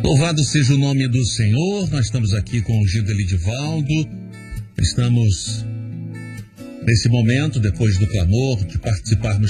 Louvado seja o nome do Senhor. Nós estamos aqui com o Giga Lidivaldo. Estamos nesse momento, depois do clamor, de participarmos